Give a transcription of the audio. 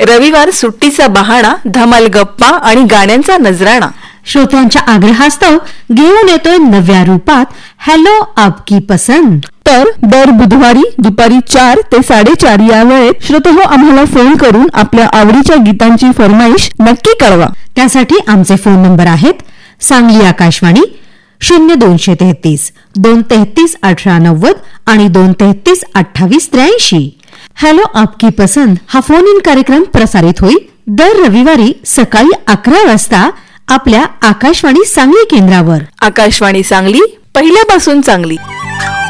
रविवार सुट्टीचा बहाणा, धमाल गप्पा आणि गाण्यांचा नजराणा. श्रोत्यांच्या आग्रहास्तव घेऊन येतोय नव्या रूपात हॅलो आपकी पसंद. तर दर बुधवारी दुपारी 4 ते 4:30 या वेळेत श्रोतेहो आम्हाला फोन करून आपल्या आवडीच्या गीतांची फरमाईश नक्की कळवा. त्यासाठी आमचे फोन नंबर आहेत सांगली आकाशवाणी 0233 233 1890 आणि 233 2883. हॅलो आपकी पसंद हा फोन इन कार्यक्रम प्रसारित होईल दर रविवारी सकाळी 11 वाजता आपल्या आकाशवाणी सांगली केंद्रावर. आकाशवाणी सांगली, पहिल्यापासून चांगली.